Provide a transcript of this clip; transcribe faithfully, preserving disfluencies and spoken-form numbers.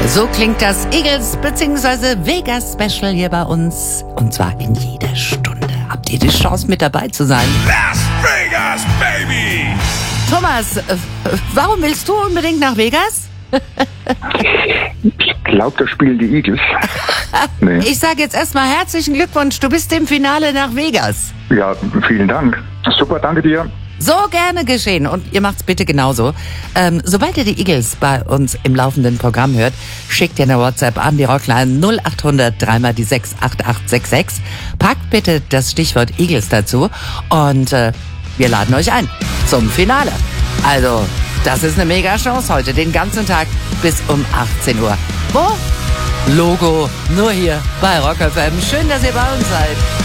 So klingt das Eagles bzw. Vegas Special hier bei uns. Und zwar in jeder Stunde. Habt ihr die Chance, mit dabei zu sein? Las Vegas, baby! Thomas, äh, warum willst du unbedingt nach Vegas? Ich glaube, da spielen die Eagles. Nee. Ich sage jetzt erstmal herzlichen Glückwunsch. Du bist im Finale nach Vegas. Ja, vielen Dank. Super, danke dir. So gerne geschehen. Und ihr macht's bitte genauso. Ähm, sobald ihr die Eagles bei uns im laufenden Programm hört, schickt ihr eine WhatsApp an die Rockline null acht hundert drei mal die sechs acht acht sechs sechs. Packt bitte das Stichwort Eagles dazu und äh, wir laden euch ein zum Finale. Also, das ist eine mega Chance heute, den ganzen Tag bis um achtzehn Uhr. Wo? Logo, nur hier bei Rock F M. Schön, dass ihr bei uns seid.